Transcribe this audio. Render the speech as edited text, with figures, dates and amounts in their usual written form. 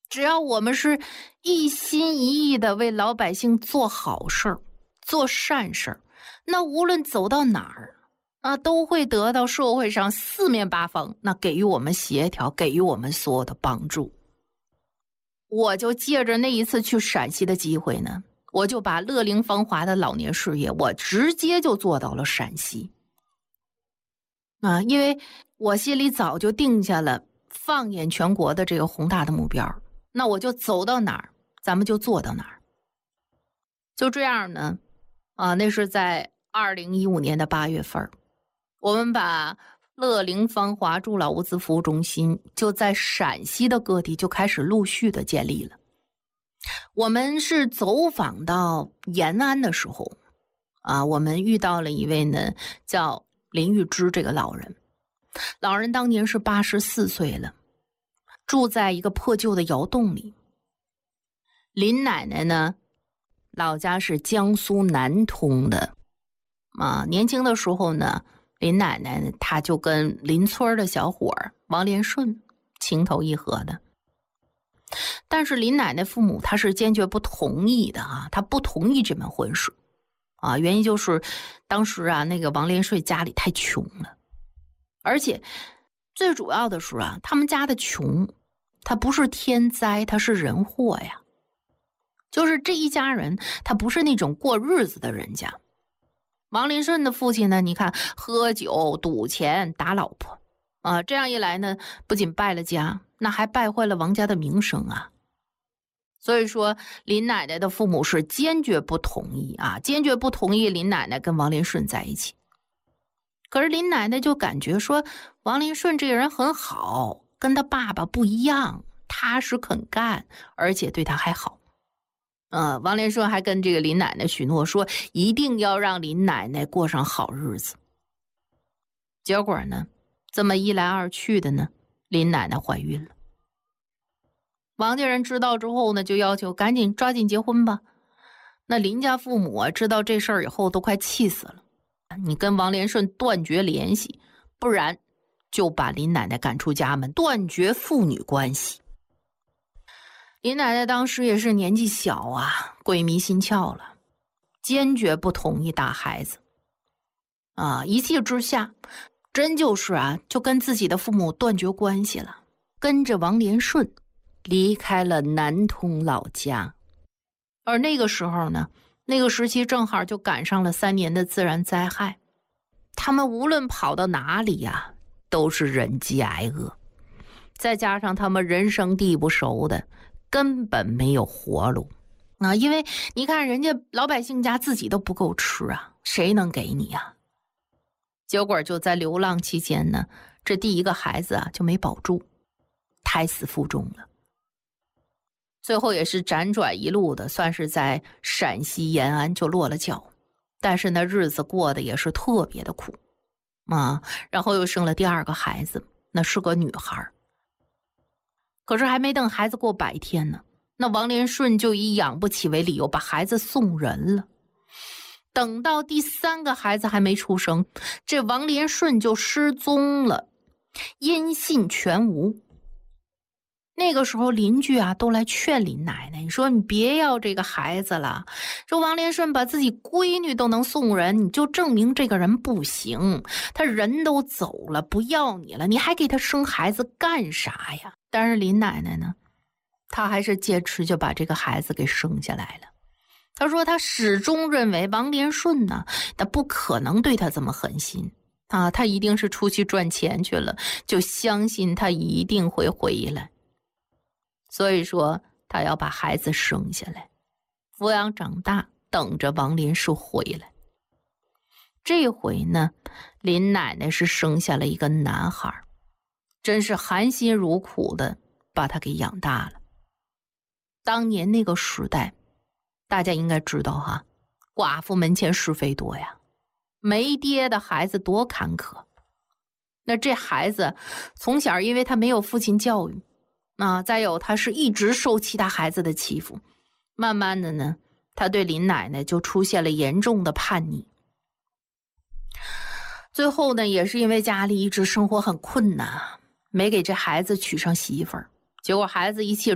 只要我们是一心一意的为老百姓做好事儿、做善事儿，那无论走到哪儿都会得到社会上四面八方那给予我们协调，给予我们所有的帮助。我就借着那一次去陕西的机会呢，我就把乐龄芳华的老年事业，我直接就做到了陕西。因为我心里早就定下了放眼全国的这个宏大的目标，那我就走到哪儿，咱们就做到哪儿。就这样呢，那是在2015年的8月份，我们把乐龄芳华助老物资服务中心就在陕西的各地就开始陆续的建立了。我们是走访到延安的时候，我们遇到了一位呢叫林玉芝这个老人。老人当年是84岁了，住在一个破旧的窑洞里。林奶奶呢，老家是江苏南通的。年轻的时候呢，林奶奶她就跟邻村的小伙王连顺情投意合的。但是林奶奶父母他是坚决不同意的他不同意这门婚事原因就是当时那个王连顺家里太穷了，而且最主要的是他们家的穷，他不是天灾，他是人祸呀。就是这一家人他不是那种过日子的人家。王连顺的父亲呢，你看喝酒赌钱打老婆这样一来呢，不仅败了家，那还败坏了王家的名声所以说林奶奶的父母是坚决不同意坚决不同意林奶奶跟王连顺在一起。可是林奶奶就感觉说王连顺这个人很好，跟他爸爸不一样，踏实肯干，而且对他还好。王连顺还跟这个林奶奶许诺说一定要让林奶奶过上好日子。结果呢，这么一来二去的呢，林奶奶怀孕了。王家人知道之后呢，就要求赶紧抓紧结婚吧。那林家父母知道这事儿以后都快气死了，你跟王连顺断绝联系，不然就把林奶奶赶出家门，断绝父女关系。林奶奶当时也是年纪小鬼迷心窍了，坚决不同意打孩子一气之下真就是就跟自己的父母断绝关系了，跟着王连顺离开了南通老家。而那个时候呢，那个时期正好就赶上了3年的自然灾害，他们无论跑到哪里都是忍饥挨饿，再加上他们人生地不熟的，根本没有活路因为你看人家老百姓家自己都不够吃谁能给你结果就在流浪期间呢，这第一个孩子就没保住，胎死腹中了。最后也是辗转一路的，算是在陕西延安就落了脚，但是呢日子过得也是特别的苦然后又生了第2个孩子，那是个女孩。可是还没等孩子过100天呢，那王连顺就以养不起为理由把孩子送人了。等到第3个孩子还没出生，这王连顺就失踪了，音信全无。那个时候邻居都来劝林奶奶，你说你别要这个孩子了，说王连顺把自己闺女都能送人，你就证明这个人不行，他人都走了，不要你了，你还给他生孩子干啥呀？但是林奶奶呢，她还是坚持就把这个孩子给生下来了。她说她始终认为王连顺呢，他不可能对他这么狠心他一定是出去赚钱去了，就相信他一定会回来。所以说他要把孩子生下来，抚养长大，等着王连顺回来。这回呢，林奶奶是生下了一个男孩，真是含辛茹苦的把他给养大了。当年那个时代，大家应该知道寡妇门前是非多呀，没爹的孩子多坎坷。那这孩子从小因为他没有父亲教育再有他是一直受其他孩子的欺负，慢慢的呢，他对林奶奶就出现了严重的叛逆。最后呢，也是因为家里一直生活很困难没给这孩子娶上媳妇儿，结果孩子一气